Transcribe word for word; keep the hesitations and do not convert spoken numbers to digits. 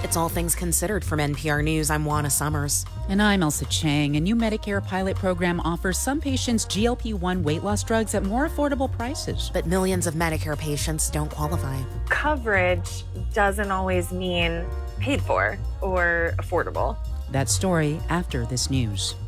It's All Things Considered from N P R News. I'm Juana Summers. And I'm Elsa Chang. A new Medicare pilot program offers some patients G L P one weight loss drugs at more affordable prices. But millions of Medicare patients don't qualify. Coverage doesn't always mean paid for or affordable. That story after this news.